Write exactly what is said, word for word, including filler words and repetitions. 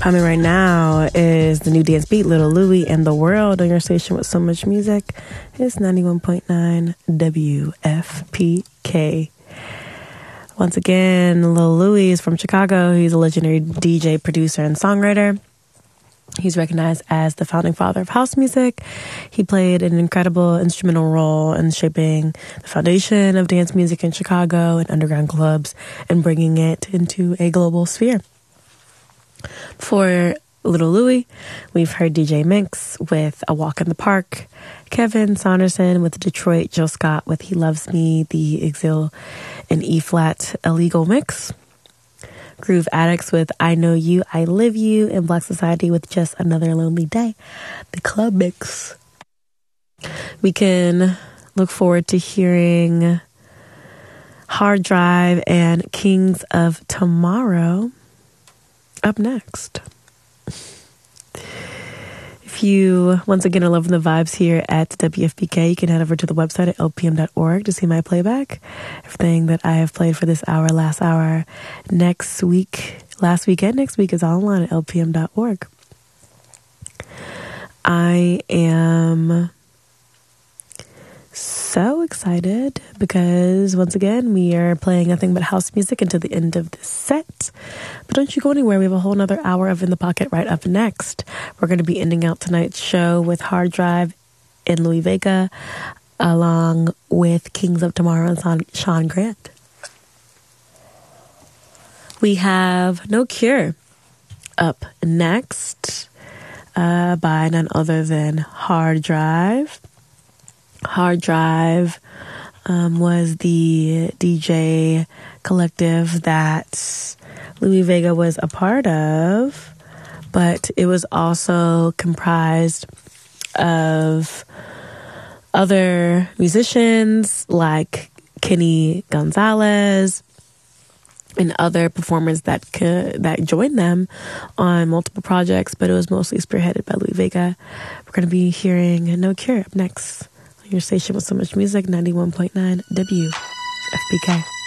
Popping right now is the new dance beat, Little Louie and The World, on your station with so much music. It's ninety-one point nine W F P K. Once again, Little Louie is from Chicago. He's a legendary D J, producer, and songwriter. He's recognized as the founding father of house music. He played an incredible instrumental role in shaping the foundation of dance music in Chicago and underground clubs and bringing it into a global sphere. For Little Louie, we've heard D J Minx with A Walk in the Park, Kevin Saunderson with Detroit, Jill Scott with He Loves Me, the Exil and E-flat illegal mix, Groove Addicts with I Know You, I Live You, and Black Society with Just Another Lonely Day, the club mix. We can look forward to hearing Hard Drive and Kings of Tomorrow up next. If you, once again, are loving the vibes here at W F P K, you can head over to the website at L P M dot org to see my playback. Everything that I have played for this hour, last hour, next week, last week and next week is all online at L P M dot org. I am so excited because, once again, we are playing nothing but house music until the end of this set. But don't you go anywhere. We have a whole nother hour of In the Pocket right up next. We're going to be ending out tonight's show with Hard Drive and Louie Vega, along with Kings of Tomorrow and Sean Grant. We have No Cure up next uh, by none other than Hard Drive. Hard Drive um, was the D J collective that Louie Vega was a part of, but it was also comprised of other musicians like Kenny Gonzalez and other performers that could, that joined them on multiple projects, but it was mostly spearheaded by Louie Vega. We're going to be hearing No Cure up next. Your station with so much music, ninety-one point nine W F P K.